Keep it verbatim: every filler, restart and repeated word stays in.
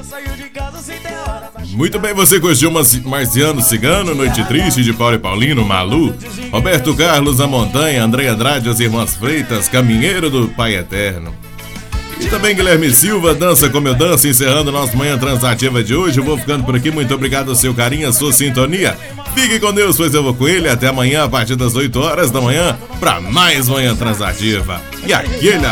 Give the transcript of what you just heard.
Muito bem, você curtiu Marciano Cigano, Noite Triste de Paulo e Paulino, Malu, Roberto Carlos, A Montanha, André Andrade, As Irmãs Freitas, Caminheiro do Pai Eterno. E também Guilherme Silva, Dança Como Eu Danço, encerrando nossa manhã transativa de hoje. Eu vou ficando por aqui, muito obrigado ao seu carinho, a sua sintonia. Fique com Deus, pois eu vou com ele até amanhã a partir das oito horas da manhã para mais manhã transativa. E aquele